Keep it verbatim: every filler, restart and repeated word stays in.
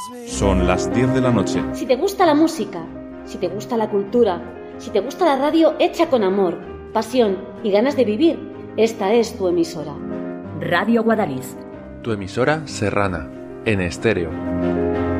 Son las diez de la noche. Si te gusta la música, si te gusta la cultura, si te gusta la radio hecha con amor, pasión y ganas de vivir, esta es tu emisora. Radio Guadalís. Tu emisora serrana, en estéreo.